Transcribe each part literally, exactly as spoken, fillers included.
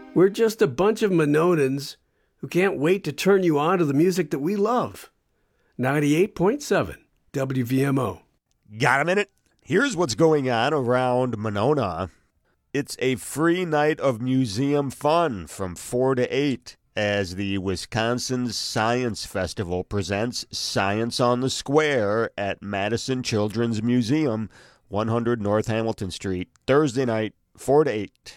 We're just a bunch of Mononans who can't wait to turn you on to the music that we love. ninety-eight point seven W V M O. Got a minute? Here's what's going on around Monona. It's a free night of museum fun from four to eight as the Wisconsin Science Festival presents Science on the Square at Madison Children's Museum, one hundred North Hamilton Street, Thursday night, four to eight.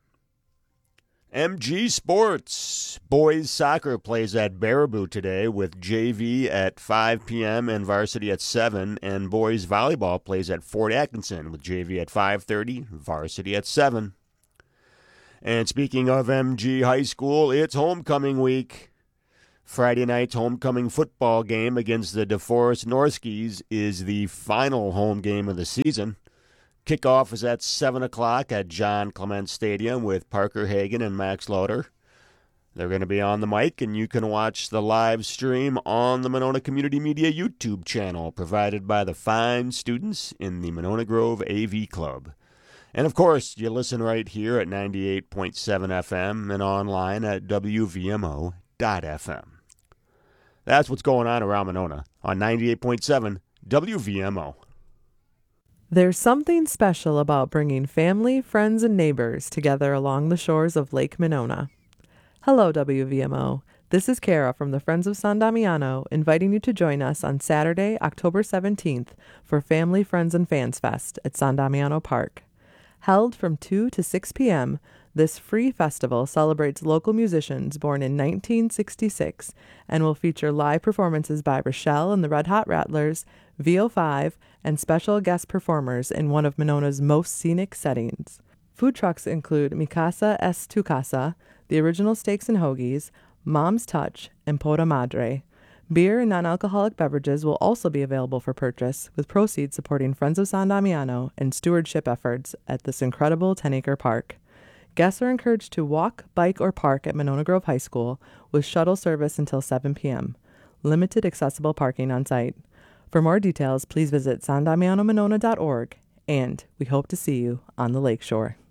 M G Sports. Boys soccer plays at Baraboo today with J V at five p.m. and varsity at seven. And boys volleyball plays at Fort Atkinson with J V at five thirty, varsity at seven. And speaking of M G High School, it's homecoming week. Friday night's homecoming football game against the DeForest Norskies is the final home game of the season. Kickoff is at seven o'clock at John Clement Stadium with Parker Hagen and Max Loader. They're going to be on the mic, and you can watch the live stream on the Monona Community Media YouTube channel provided by the fine students in the Monona Grove A V Club. And, of course, you listen right here at ninety-eight point seven F M and online at W V M O dot F M. That's what's going on around Monona on ninety-eight point seven W V M O. There's something special about bringing family, friends, and neighbors together along the shores of Lake Monona. Hello, W V M O. This is Kara from the Friends of San Damiano, inviting you to join us on Saturday, October seventeenth for Family, Friends, and Fans Fest at San Damiano Park. Held from two to six p.m., this free festival celebrates local musicians born in nineteen sixty-six and will feature live performances by Rochelle and the Red Hot Rattlers, V O five, and special guest performers in one of Monona's most scenic settings. Food trucks include Mikasa es tu casa, the original steaks and hoagies, Mom's Touch, and Pota Madre. Beer and non-alcoholic beverages will also be available for purchase, with proceeds supporting Friends of San Damiano and stewardship efforts at this incredible ten-acre park. Guests are encouraged to walk, bike, or park at Monona Grove High School with shuttle service until seven p.m. Limited accessible parking on site. For more details, please visit san damiano monona dot org, and we hope to see you on the lakeshore.